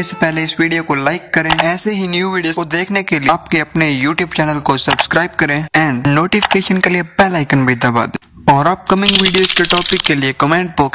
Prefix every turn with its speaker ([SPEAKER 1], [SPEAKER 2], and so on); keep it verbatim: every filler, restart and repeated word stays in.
[SPEAKER 1] करने से पहले इस वीडियो को लाइक करें। ऐसे ही न्यू वीडियोस को देखने के लिए आपके अपने यूट्यूब चैनल को सब्सक्राइब करें एंड नोटिफिकेशन के लिए बेल आइकन भी दबा दें। और अपकमिंग वीडियोस के टॉपिक के लिए कमेंट बॉक्स